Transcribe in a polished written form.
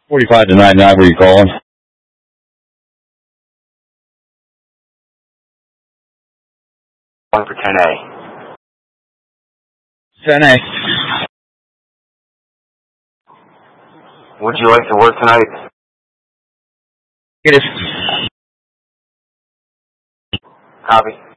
45 to 99, where you calling? Calling for 10A. 10A. Would you like to work tonight? It is. Copy.